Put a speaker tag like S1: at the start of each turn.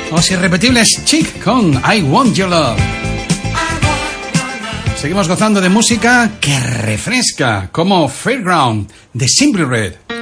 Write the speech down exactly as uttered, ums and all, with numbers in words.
S1: Los irrepetibles Chic con I Want Your Love. Seguimos gozando de música que refresca, como Fairground de Simply Red.